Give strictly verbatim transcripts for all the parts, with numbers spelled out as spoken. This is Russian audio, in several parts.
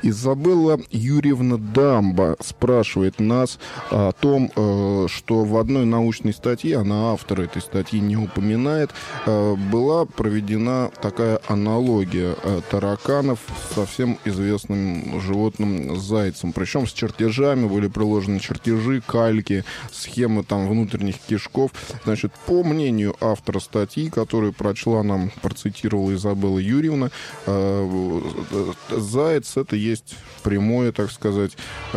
Изабелла Юрьевна Дамба спрашивает нас о том, что в одной научной статье, она автор этой статьи не упоминает, была проведена такая аналогия тараканов с совсем известным животным зайцем. Причем с чертежами были приложены чертежи, кальки, схемы там внутренних кишков. Значит, по мнению автора статьи, которую прочла нам, процитировала Изабелла Юрьевна, заяц — это есть прямое, так сказать,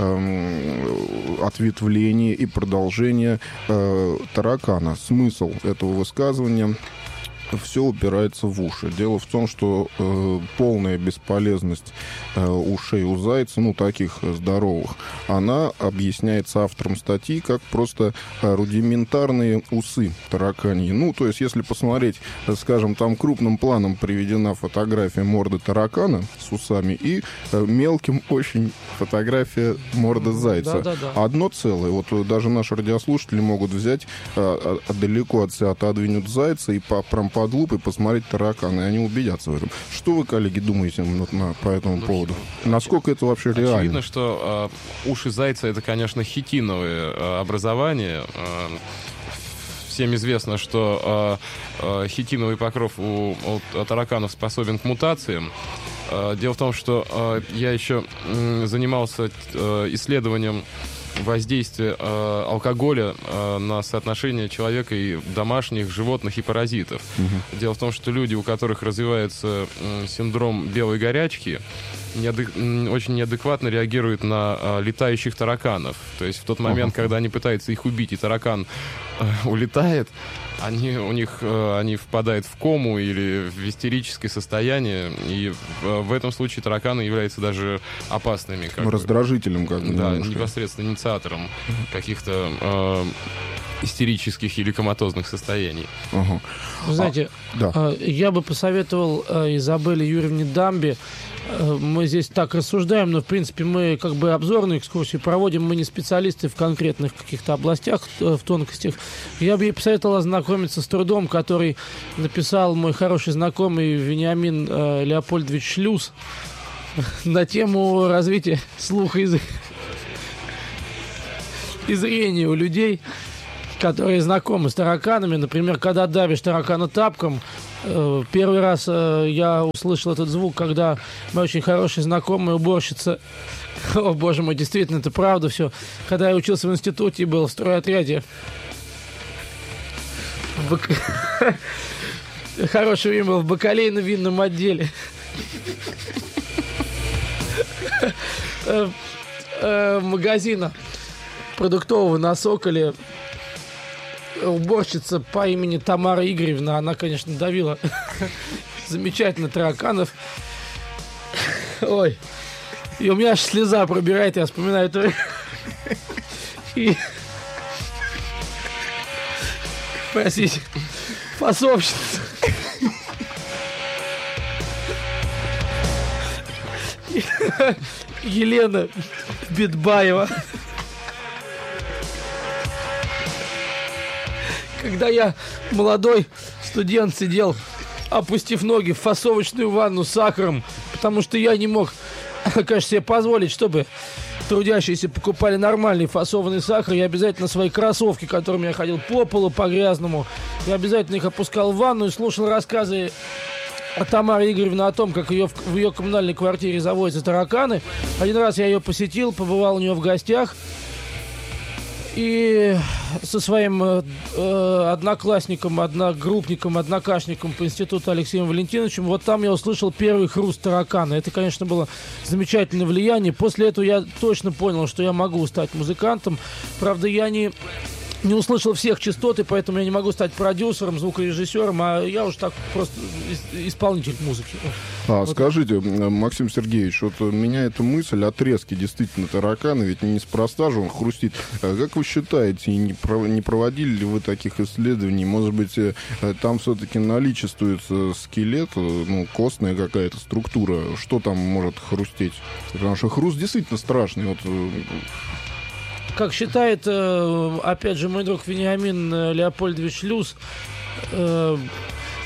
ответвление и продолжение таракана. Смысл этого высказывания: все упирается в уши. Дело в том, что э, полная бесполезность э, ушей у зайца, ну, таких здоровых, она объясняется автором статьи как просто э, рудиментарные усы тараканьи. Ну, то есть, если посмотреть, скажем, там крупным планом приведена фотография морды таракана с усами и э, мелким очень фотография морды зайца. Да, да, да. Одно целое. Вот даже наши радиослушатели могут взять, э, далеко от себя отодвинуть зайца и по прям под лупой посмотреть тараканы, и они убедятся в этом. Что вы, коллеги, думаете на, на, по этому ну, поводу? Насколько это вообще реально? Очевидно, что э, уши зайца — это, конечно, хитиновые э, образования. Э, всем известно, что э, э, хитиновый покров у, у тараканов способен к мутациям. Э, дело в том, что э, я еще э, занимался э, исследованием воздействие э, алкоголя э, на соотношение человека и домашних животных и паразитов. Угу. Дело в том, что люди, у которых развивается э, синдром белой горячки, неадек... очень неадекватно реагируют на э, летающих тараканов. То есть в тот момент, uh-huh. когда они пытаются их убить, и таракан э, улетает, они, у них, э, они впадают в кому или в истерическое состояние, и э, в этом случае тараканы являются даже опасными. Как раздражителем, как бы. Да, немножко. Непосредственно инициатором каких-то э, истерических или коматозных состояний. Uh-huh. Вы знаете, а, да. э, я бы посоветовал э, Изабелле Юрьевне Дамбе. Мы здесь так рассуждаем, но, в принципе, мы как бы обзорную экскурсию проводим, мы не специалисты в конкретных каких-то областях, в тонкостях. Я бы ей посоветовал ознакомиться с трудом, который написал мой хороший знакомый Вениамин э, Леопольдович Шлюз на тему развития слуха и, и зрения у людей, которые знакомы с тараканами. Например, когда давишь таракана тапком. Первый раз я услышал этот звук, когда моя очень хорошая знакомая уборщица, о боже мой, действительно, это правда все, когда я учился в институте и был в стройотряде, в бак... хорошее время был в бакалейно-винном отделе магазина продуктового на Соколе. Уборщица по имени Тамара Игоревна, она, конечно, давила замечательно тараканов. Ой, и у меня аж слеза пробирает, я вспоминаю это. И... Простите, фасовщица. Елена Бедбаева. Когда я, молодой студент, сидел, опустив ноги в фасовочную ванну с сахаром, потому что я не мог, конечно, себе позволить, чтобы трудящиеся покупали нормальный фасованный сахар, я обязательно свои кроссовки, которыми я ходил по полу, по грязному, я обязательно их опускал в ванну и слушал рассказы Тамары Игоревны о том, как ее, в ее коммунальной квартире заводятся тараканы. Один раз я ее посетил, побывал у нее в гостях. И со своим э, одноклассником, одногруппником, однокашником по институту Алексеем Валентиновичем, вот там я услышал первый хруст таракана. Это, конечно, было замечательное влияние. После этого я точно понял, что я могу стать музыкантом. Правда, я не... не услышал всех частот, и поэтому я не могу стать продюсером, звукорежиссером, а я уж так просто исполнитель музыки. А, вот. Скажите, Максим Сергеевич, вот меня эта мысль о треске действительно таракана, ведь неспроста же он хрустит. Как вы считаете, не проводили ли вы таких исследований? Может быть, там все-таки наличествует скелет, ну, костная какая-то структура, что там может хрустеть? Потому что хруст действительно страшный. Вот... Как считает, опять же, мой друг Вениамин Леопольдович Шлюз,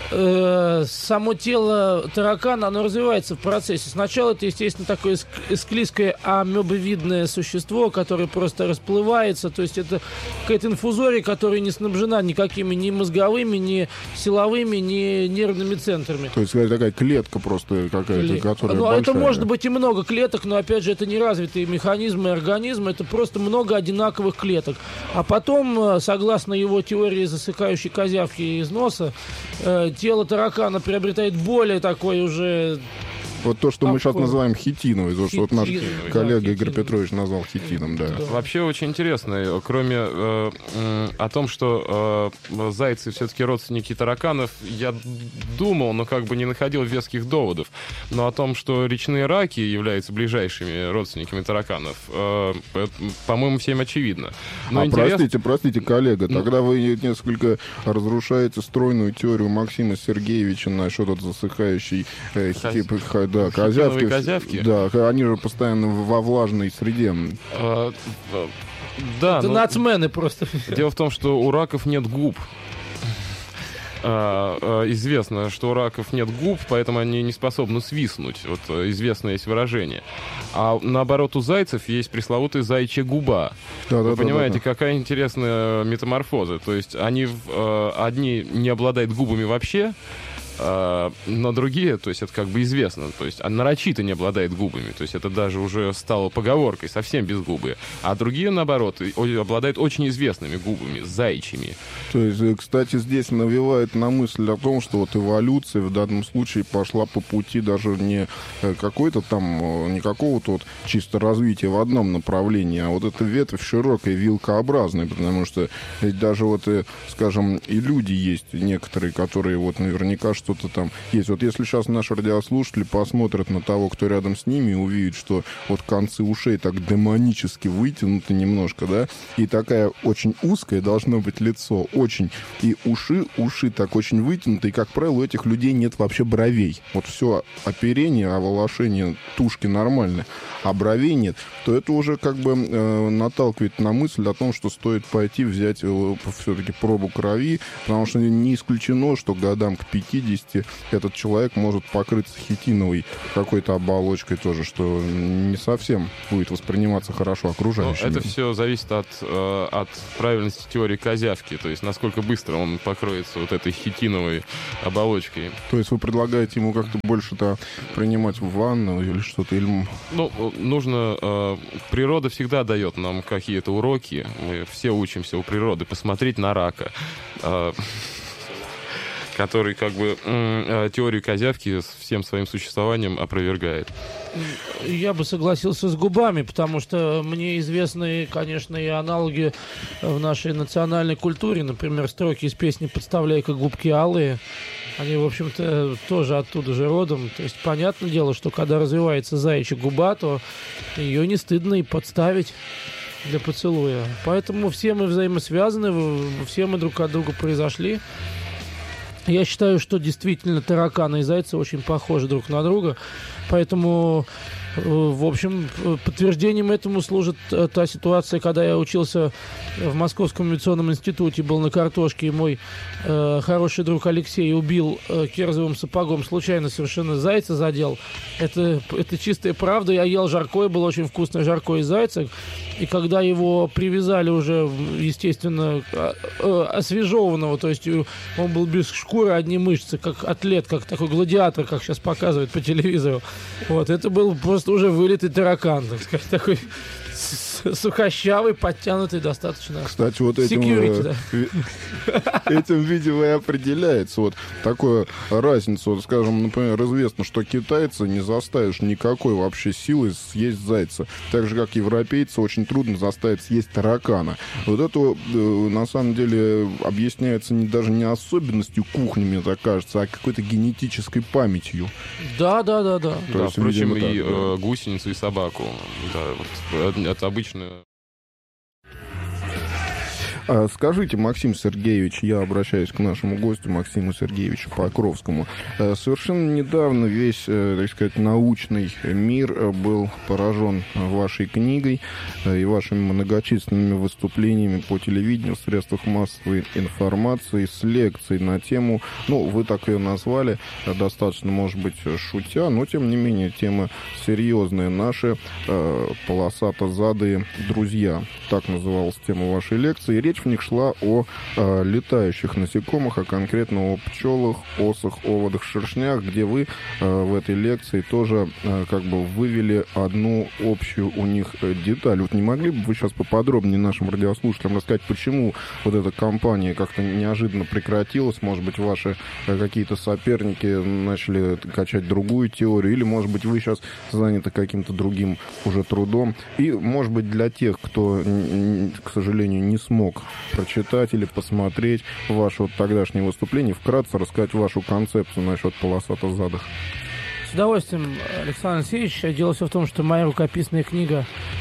э, само тело таракана, оно развивается в процессе. Сначала это, естественно, такое ск- склизкое амебовидное существо, которое просто расплывается. То есть это какая-то инфузория, которая не снабжена никакими ни мозговыми, ни силовыми, ни нервными центрами. То есть такая клетка просто какая-то, Кле- которая Ну, большая. это может быть и много клеток, но, опять же, это не развитые механизмы организма, это просто много одинаковых клеток. А потом, согласно его теории засыхающей козявки из носа, э, тело таракана приобретает более такой уже... Вот то, что а мы сейчас какой? называем хитиновый, то, что вот наш Хитиновый, коллега да, Игорь хитиновый. Петрович назвал хитином, да. Да. Вообще очень интересно, кроме э, м, о том, что э, зайцы все-таки родственники тараканов, я думал, но как бы не находил веских доводов. Но о том, что речные раки являются ближайшими родственниками тараканов, э, э, по-моему, всем очевидно. Но а интерес- простите, простите, коллега, Ну- тогда вы несколько разрушаете стройную теорию Максима Сергеевича насчет от засыхающей э, Коз- хи- х- да, хитиновой козявки. козявки? Да, они же постоянно во влажной среде. Э, э, да, Это ну, нацмены просто. дело в том, что у раков нет губ. А, а, известно, что у раков нет губ, поэтому они не способны свистнуть. Вот э, известное есть выражение. А наоборот, у зайцев есть пресловутая заячья губа. Да, Вы да, да, понимаете, да, да. какая интересная метаморфоза. То есть они э, одни не обладают губами вообще, э, но другие, то есть это как бы известно, то есть нарочито не обладает губами, то есть это даже уже стало поговоркой, совсем без губы. А другие, наоборот, и- о- обладают очень известными губами, заячьими. То есть, э, кстати, здесь навевает на мысль о том, что вот эволюция в данном случае пошла по пути даже не э, какой-то там, э, не какого-то вот чисто развития в одном направлении, а вот эта ветвь широкая, вилкообразная, потому что ведь даже вот, э, скажем, и люди есть некоторые, которые вот наверняка что-то там есть. Вот если сейчас наши радиослушатели посмотрят на того, кто рядом с ними, и увидят, что вот концы ушей так демонически вытянуты немножко, да, и такая очень узкая должно быть лицо, очень, и уши, уши так очень вытянуты, и, как правило, у этих людей нет вообще бровей. Вот все оперение, оволошение тушки нормально, а бровей нет, то это уже как бы э, наталкивает на мысль о том, что стоит пойти взять э, все-таки пробу крови, потому что не исключено, что годам к пятидесяти этот человек может покрыться хитиновой какой-то оболочкой тоже, что не совсем будет восприниматься хорошо Но окружающими. это все зависит от, э, от правильности теории козявки, то есть насколько быстро он покроется вот этой хитиновой оболочкой. То есть вы предлагаете ему как-то больше-то принимать в ванну или что-то? Или... Ну, нужно... э, природа всегда дает нам какие-то уроки. Мы все учимся у природы. Посмотреть на рака, э, который как бы м, э, теорию козявки с всем своим существованием опровергает. Я бы согласился с губами, потому что мне известны, конечно, и аналоги в нашей национальной культуре. Например, строки из песни «Подставляй-ка губки алые». Они, в общем-то, тоже оттуда же родом. То есть, понятное дело, что когда развивается заячья губа, то ее не стыдно и подставить для поцелуя. Поэтому все мы взаимосвязаны, в- все мы друг от друга произошли. Я считаю, что действительно тараканы и зайцы очень похожи друг на друга. Поэтому, э, в общем, э, подтверждением этому служит э, та ситуация, когда я учился в Московском авиационном институте, был на картошке, и мой э, хороший друг Алексей убил э, кирзовым сапогом, случайно совершенно зайца задел. Это, это чистая правда. Я ел жаркое, было очень вкусное жаркое из зайца. И когда его привязали уже, естественно, э, э, освежеванного, то есть э, он был без шкуры, одни мышцы, как атлет, как такой гладиатор, как сейчас показывают по телевизору. Вот, это был просто уже вылитый таракан, так сказать, такой с- сухощавый, подтянутый достаточно. Кстати, вот этим, Security, э, да. ви- этим, видимо, и определяется вот такая разница. Вот, скажем, например, известно, что китайца не заставишь никакой вообще силой съесть зайца. Так же, как европейца, очень трудно заставить съесть таракана. Вот это, э, на самом деле, объясняется не, даже не особенностью кухни, мне так кажется, а какой-то генетической памятью. Да, да, да, да. То Да, есть, впрочем, видимо, и так, да. э, гусеницу, и собаку. Да, вот, э, это обычно... А, скажите, Максим Сергеевич, я обращаюсь к нашему гостю Максиму Сергеевичу Покровскому. А, совершенно недавно весь, так сказать, научный мир был поражен вашей книгой и вашими многочисленными выступлениями по телевидению, в средствах массовой информации с лекцией на тему, ну, вы так ее назвали, достаточно, может быть, шутя, но, тем не менее, тема серьезная. Наши э, полосатозадые друзья. Так называлась тема вашей лекции. И речь в них шла о э, летающих насекомых, а конкретно о пчелах, осах, оводах, шершнях, где вы э, в этой лекции тоже э, как бы вывели одну общую у них деталь. Вот не могли бы вы сейчас поподробнее нашим радиослушателям рассказать, почему вот эта кампания как-то неожиданно прекратилась? Может быть, ваши э, какие-то соперники начали качать другую теорию, или, может быть, вы сейчас заняты каким-то другим уже трудом. И, может быть, для тех, кто, к сожалению, не смог прочитать или посмотреть ваше вот тогдашнее выступление, вкратце рассказать вашу концепцию насчет полосатозадых. С удовольствием, Александр Алексеевич. Дело все в том, что моя рукописная книга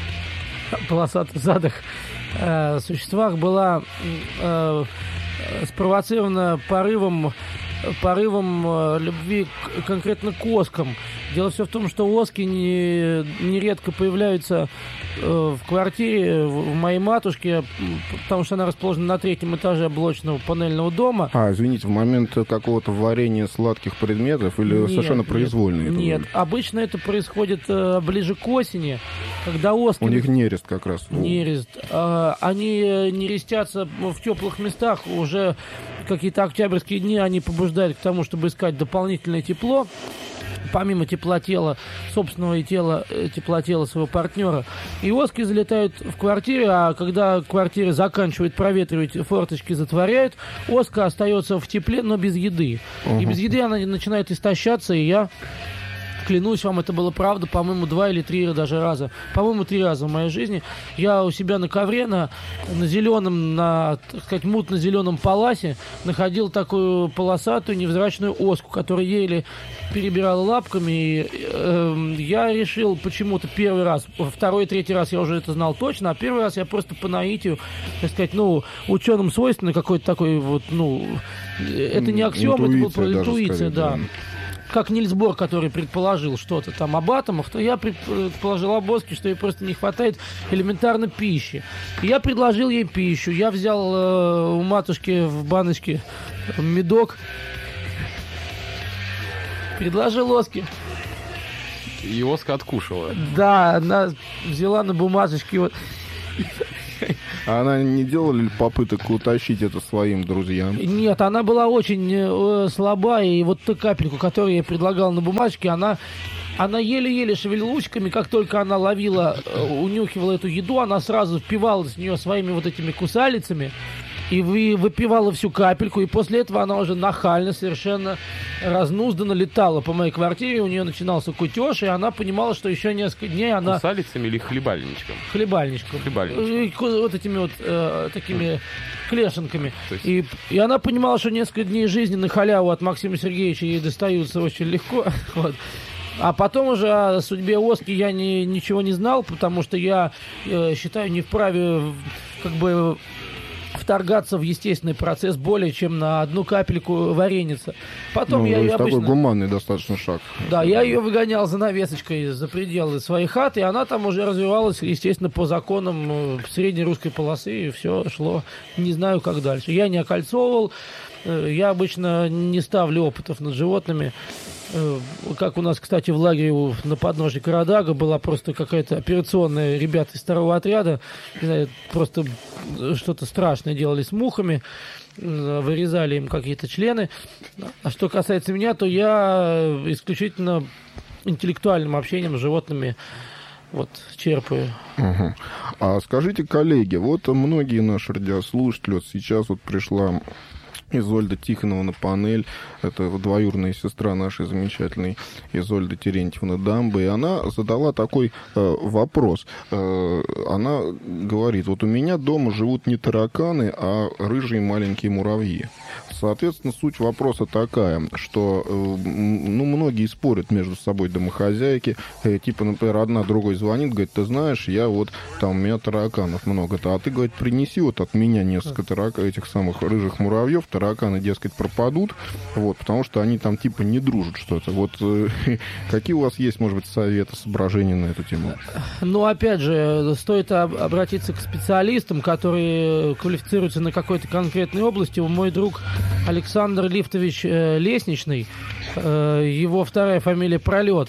о полосатозадых э, существах была э, спровоцирована порывом порывом э, любви к, конкретно к оскам. Дело все в том, что оски не, нередко появляются э, в квартире в, в моей матушке, потому что она расположена на третьем этаже блочного панельного дома. А, извините, в момент какого-то варения сладких предметов или нет, совершенно произвольно? Нет, нет. Обычно это происходит э, ближе к осени, когда оски... У них нерест как раз. Нерест. Э, они нерестятся в теплых местах. Уже какие-то октябрьские дни они побуждают к тому, чтобы искать дополнительное тепло. Помимо теплотела, собственного тела, теплотела своего партнера. И оски залетают в квартире, а когда квартира заканчивает проветривать, форточки затворяют, оска остается в тепле, но без еды. Uh-huh. И без еды она начинает истощаться, и я... Клянусь вам, это было правда, по-моему, два или три даже раза. По-моему, три раза в моей жизни. Я у себя на ковре, на, на зеленом, на, так сказать, мутно-зеленом паласе находил такую полосатую невзрачную оску, которая еле перебирала лапками. И, э, я решил почему-то первый раз, второй, третий раз я уже это знал точно, а первый раз я просто по наитию, так сказать, ну, ученым свойственно какой-то такой вот, ну, это не аксиом, это был про интуиция, да. да. Как Нильс Бор, который предположил что-то там об атомах, то я предположил об оске, что ей просто не хватает элементарно пищи. И я предложил ей пищу. Я взял э, у матушки в баночке медок, предложил оске. И оска откушала. Да, она взяла на бумажечке вот... А она не делала ли попыток утащить это своим друзьям? Нет, она была очень э, слаба, и вот ту капельку, которую я предлагал на бумажке, она, она еле-еле шевелила ушками. Как только она ловила, э, унюхивала эту еду, она сразу впивалась в нее своими вот этими кусалицами и вы, выпивала всю капельку, и после этого она уже нахально, совершенно разнузданно летала по моей квартире, у нее начинался кутеж, и она понимала, что еще несколько дней она... Кусалицами или хлебальничком? Хлебальничком. Хлебальничком. Вот этими вот э, такими клешенками. Есть... И, и она понимала, что несколько дней жизни на халяву от Максима Сергеевича ей достаются очень легко. Вот. А потом уже о судьбе оски я не, ничего не знал, потому что я э, считаю не вправе как бы... вторгаться в естественный процесс более чем на одну капельку вареница. Потом ну, я ее такой обычно... гуманный достаточно шаг. Да, я ее выгонял за навесочкой за пределы своей хаты, и она там уже развивалась, естественно, по законам средней русской полосы, и все шло, не знаю, как дальше. Я не окольцовывал, я обычно не ставлю опытов над животными. Как у нас, кстати, в лагере на подножье Карадага была просто какая-то операционная, ребята из второго отряда, не знаю, просто что-то страшное делали с мухами, вырезали им какие-то члены. А что касается меня, то я исключительно интеллектуальным общением с животными вот черпаю. Угу. А скажите, коллеги, вот многие наши радиослушатели, вот сейчас вот пришла Изольда Тихонова на панель, это двоюродная сестра нашей замечательной Изольды Терентьевны Дамбы, и она задала такой э, вопрос. Э, она говорит, вот у меня дома живут не тараканы, а рыжие маленькие муравьи. Соответственно, суть вопроса такая, что ну, многие спорят между собой домохозяйки. Типа, например, одна другой звонит, говорит, ты знаешь, я вот, там, у меня тараканов много-то, а ты, говорит, принеси вот от меня несколько тарак... этих самых рыжих муравьев, тараканы, дескать, пропадут, вот, потому что они там, типа, не дружат что-то. Вот какие у вас есть, может быть, советы, соображения на эту тему? Ну, опять же, стоит обратиться к специалистам, которые квалифицируются на какой-то конкретной области. Мой друг Александр Лифтович э, Лестничный, э, его вторая фамилия Пролет.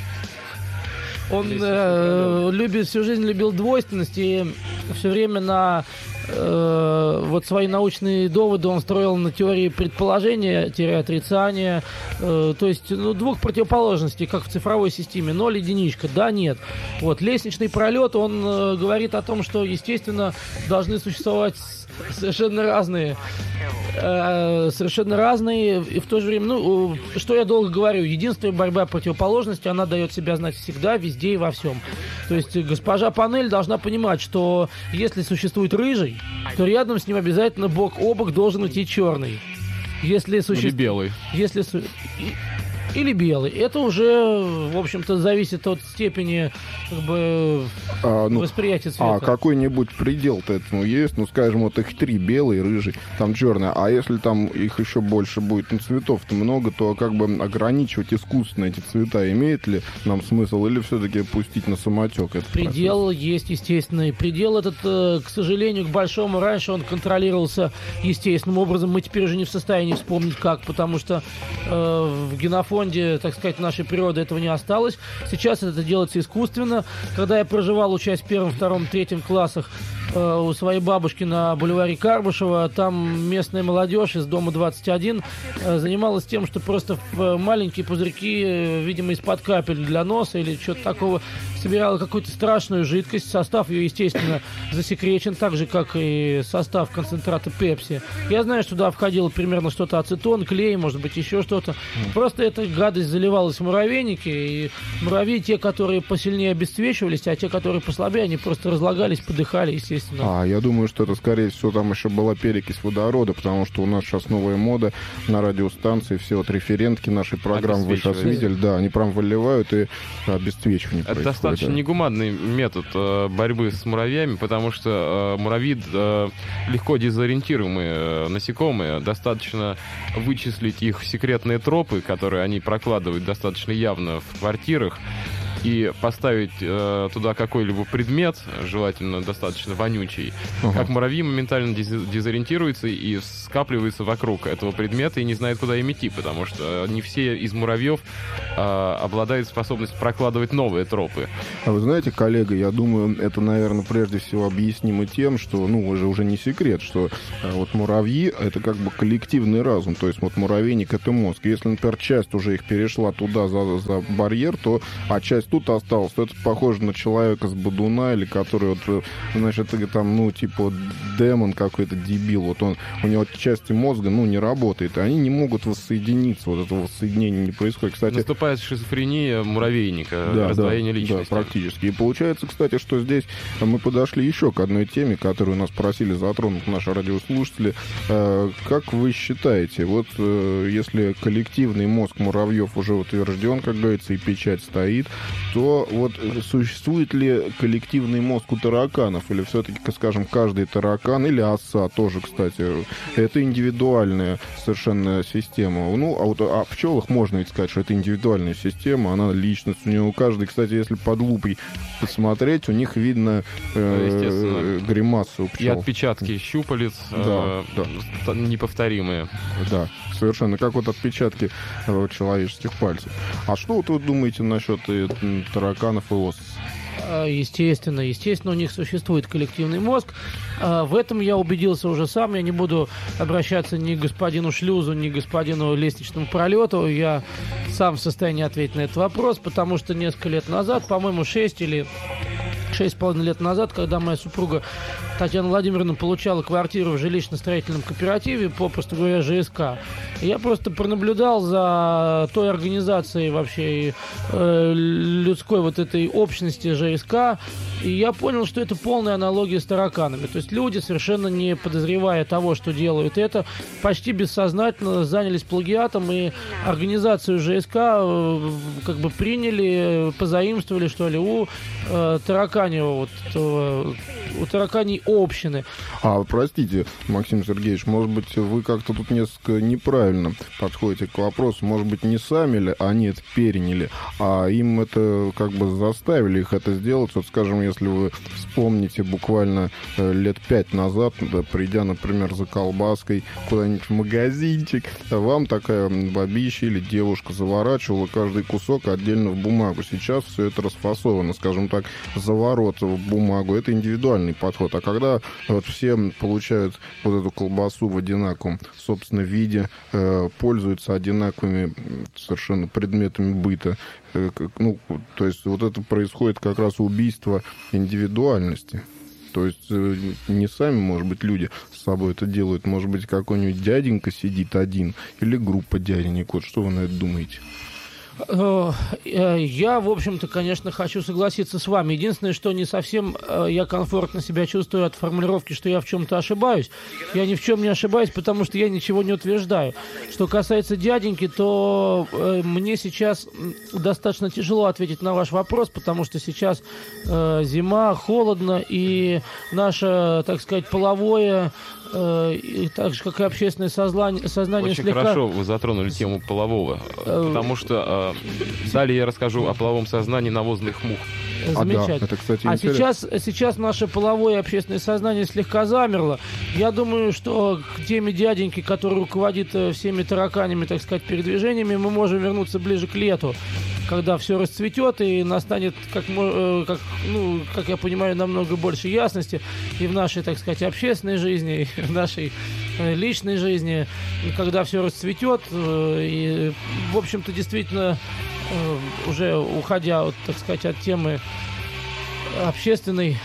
Он э, любит, всю жизнь любил двойственность, и все время на э, вот свои научные доводы он строил на теории предположения-отрицания, э, то есть ну, двух противоположностей, как в цифровой системе, ноль, единичка, да, нет. Вот, лестничный пролет, он э, говорит о том, что, естественно, должны существовать совершенно разные, э, совершенно разные, и в то же время, ну, что я долго говорю, единственная борьба противоположности, она дает себя знать всегда, везде и во всем. То есть госпожа Панель должна понимать, что если существует рыжий, то рядом с ним обязательно бок о бок должен идти черный. Если суще... Или белый. Если... Или белый. Это уже, в общем-то, зависит от степени как бы, а, ну, восприятия цвета. А какой-нибудь предел-то этому есть? Ну, скажем, вот их три, белый, рыжий, там черный. А если там их еще больше будет, ну, цветов-то много, то как бы ограничивать искусственно эти цвета имеет ли нам смысл? Или все-таки пустить на самотек этот Предел процесс? есть естественный. Предел этот, к сожалению, к большому, раньше он контролировался естественным образом. Мы теперь уже не в состоянии вспомнить как, потому что э, в генофонде, так сказать, нашей природы этого не осталось. Сейчас это делается искусственно. Когда я проживал, учась в первом, втором, третьем классах э, у своей бабушки на бульваре Карбышева, там местная молодежь из дома двадцать один э, занималась тем, что просто в маленькие пузырьки, э, видимо, из-под капель для носа или что-то такого, собирала какую-то страшную жидкость. Состав ее, естественно, засекречен, так же, как и состав концентрата пепси. Я знаю, что туда входило примерно что-то ацетон, клей, может быть, еще что-то. Просто эта гадость заливалась в муравейники, и муравьи, те, которые посильнее обесцвечивались, а те, которые послабее, они просто разлагались, подыхали, естественно. А, я думаю, что это, скорее всего, там еще была перекись водорода, потому что у нас сейчас новая мода на радиостанции, все вот референтки нашей программы вы сейчас видели, да, они прям выливают, и обесцвечивание Это происходит. достаточно да. негуманный метод э, борьбы с муравьями, потому что э, муравьи э, легко дезориентируемые э, насекомые, достаточно вычислить их секретные тропы, которые они прокладывают достаточно явно в квартирах, и поставить э, туда какой-либо предмет, желательно достаточно вонючий, uh-huh. как муравьи моментально дез- дезориентируются и скапливаются вокруг этого предмета и не знают, куда им идти, потому что не все из муравьев э, обладают способностью прокладывать новые тропы. А вы знаете, коллега, я думаю, это, наверное, прежде всего объяснимо тем, что, ну, уже уже не секрет, что э, вот муравьи — это как бы коллективный разум, то есть вот муравейник — это мозг. Если, например, часть уже их перешла туда за, за барьер, то, а часть тут осталось, то это похоже на человека с Бодуна, или который вот, значит, там, ну, типа вот демон какой-то, дебил, вот он, у него части мозга, ну, не работает, и они не могут воссоединиться, вот этого воссоединения не происходит. Кстати, наступает шизофрения муравейника, да, раздвоение да, личности. Да, практически. И получается, кстати, что здесь мы подошли еще к одной теме, которую нас просили затронуть наши радиослушатели. Как вы считаете, вот если коллективный мозг муравьев уже утвержден, как говорится, и печать стоит, то вот существует ли коллективный мозг у тараканов? Или все-таки, скажем, каждый таракан, или оса тоже, кстати, это индивидуальная совершенно система. Ну, а вот о пчелах можно ведь сказать, что это индивидуальная система, она личность. У нее у каждой, кстати, если под лупой посмотреть, у них видно э, гримасы у пчел. И отпечатки щупалец да, э, да. неповторимые. Да, совершенно, как вот отпечатки э, человеческих пальцев. А что вот вы думаете насчет э, тараканов и ос? Естественно, естественно, у них существует коллективный мозг. В этом я убедился уже сам. Я не буду обращаться ни к господину Шлюзу, ни к господину Лестничному пролету. Я сам в состоянии ответить на этот вопрос, потому что несколько лет назад, по-моему, шесть или шесть с половиной лет назад, когда моя супруга Татьяна Владимировна получала квартиру в жилищно-строительном кооперативе, попросту говоря, ЖСК. И я просто пронаблюдал за той организацией вообще э, людской вот этой общности ЖСК, и я понял, что это полная аналогия с тараканами. То есть люди, совершенно не подозревая того, что делают это, почти бессознательно занялись плагиатом, и организацию ЖСК э, как бы приняли, позаимствовали, что ли, у э, тараканьего, вот, э, у тараканей общины. А, простите, Максим Сергеевич, может быть, вы как-то тут несколько неправильно подходите к вопросу. Может быть, не сами ли они это переняли, а им это как бы заставили их это сделать. Вот, скажем, если вы вспомните буквально э, лет пять назад, да, придя, например, за колбаской куда-нибудь в магазинчик, вам такая бабища или девушка заворачивала каждый кусок отдельно в бумагу. Сейчас все это расфасовано, скажем так, заворот в бумагу. Это индивидуальный подход. А когда вот все получают вот эту колбасу в одинаковом, собственно, виде, э, пользуются одинаковыми совершенно предметами быта, э, ну, то есть вот это происходит как раз убийство индивидуальности. То есть э, не сами, может быть, люди с собой это делают. Может быть, какой-нибудь дяденька сидит один или группа дяденек. Вот что вы на это думаете? Я, в общем-то, конечно, хочу согласиться с вами. Единственное, что не совсем я комфортно себя чувствую от формулировки, что я в чем-то ошибаюсь. Я ни в чем не ошибаюсь, потому что я ничего не утверждаю. Что касается дяденьки, то мне сейчас достаточно тяжело ответить на ваш вопрос, потому что сейчас зима, холодно, и наше, так сказать, половое, и так же, как и общественное сознание, сознание Очень слегка... хорошо вы затронули тему полового, потому что э, далее я расскажу о половом сознании навозных мух. Замечательно. А, да, это, кстати, а интересно. сейчас, сейчас наше половое общественное сознание слегка замерло. Я думаю, что к теме дяденьки, который руководит всеми тараканями, так сказать, передвижениями, мы можем вернуться ближе к лету, когда все расцветет и настанет, как, как, ну, как я понимаю, намного больше ясности и в нашей, так сказать, общественной жизни, и в нашей личной жизни, когда все расцветет. И, в общем-то, действительно, уже уходя, вот, так сказать, от темы общественной,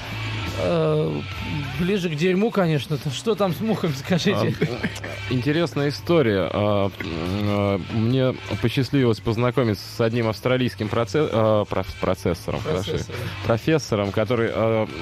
ближе к дерьму, конечно. Что там с мухами, скажите? Интересная история. Мне посчастливилось познакомиться с одним австралийским процесс... процессором, Профессор. профессором, который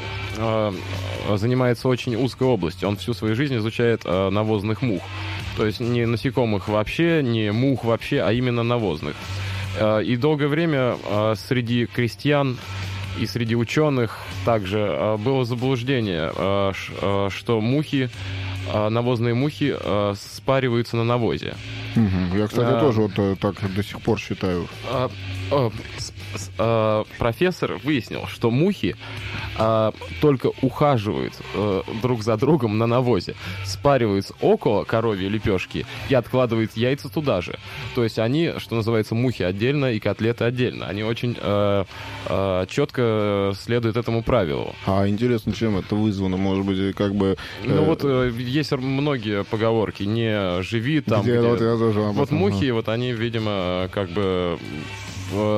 занимается очень узкой областью. Он всю свою жизнь изучает навозных мух. То есть не насекомых вообще, не мух вообще, а именно навозных. И долгое время среди крестьян и среди ученых также э, было заблуждение, э, ш, э, что мухи, э, навозные мухи э, спариваются на навозе. Угу. Я, кстати, а, тоже вот э, так до сих пор считаю. Э, э, с, с, э, профессор выяснил, что мухи э, только ухаживают э, друг за другом на навозе, спариваются около коровьей лепешки и откладывают яйца туда же. То есть они, что называется, мухи отдельно и котлеты отдельно. Они очень э, э, четко следуют этому правилу. А интересно, чем это вызвано? Может быть, как бы... Э... Ну вот э, есть многие поговорки. Не живи там, где... где... Вот, я тоже об вот этом, мухи, ага. вот они, видимо, как бы...